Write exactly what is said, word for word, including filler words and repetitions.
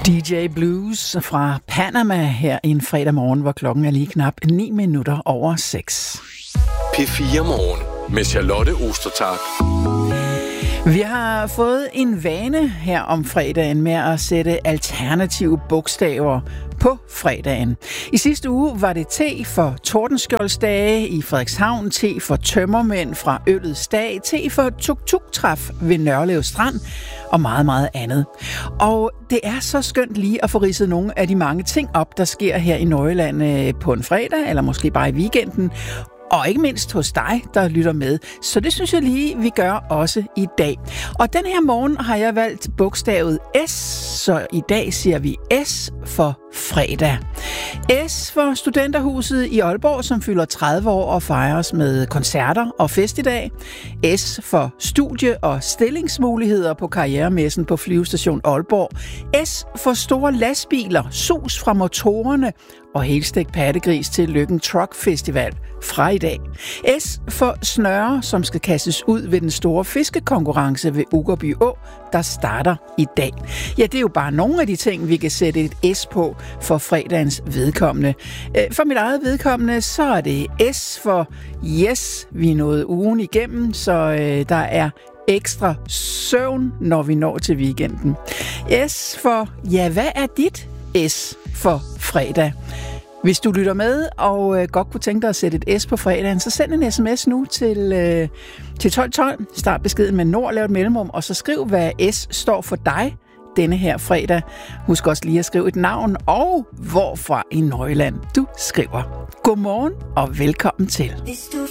D J Blues fra Panama her en fredag morgen, hvor klokken er lige knap ni minutter over seks. P fire Morgen med Charlotte Ostertag. Vi har fået en vane her om fredagen med at sætte alternative bogstaver på fredagen. I sidste uge var det T for Tordenskjoldsdage i Frederikshavn, T for Tømmermænd fra Øllets Dag, T for Tuk-Tuk-træf ved Nørlev Strand og meget, meget andet. Og det er så skønt lige at få ridset nogle af de mange ting op, der sker her i Nordjylland på en fredag, eller måske bare i weekenden. Og ikke mindst hos dig, der lytter med. Så det synes jeg lige, vi gør også i dag. Og den her morgen har jeg valgt bogstavet S, så i dag siger vi S for fredag. S for Studenterhuset i Aalborg, som fylder tredive år og fejres med koncerter og fest i dag. S for studie- og stillingsmuligheder på karrieremessen på Flyvestation Aalborg. S for store lastbiler, sus fra motorerne og helstegt pattegris til Løkken Truck Festival fra i dag. S for snøre, som skal kastes ud ved den store fiskekonkurrence ved Uggerby Å, der starter i dag. Ja, det er jo bare nogle af de ting, vi kan sætte et S på for fredagens vedkommende. For mit eget vedkommende, så er det S for yes, vi er nået ugen igennem, så øh, der er ekstra søvn, når vi når til weekenden. S for, ja, hvad er dit S for fredag? Hvis du lytter med og øh, godt kunne tænke dig at sætte et S på fredagen, så send en sms nu til, øh, til tolv tolv. Start beskeden med Nord, lav et mellemrum, og så skriv, hvad S står for dig denne her fredag. Husk også lige at skrive et navn og hvorfra i Nordjylland du skriver. Godmorgen og velkommen til. Hvis du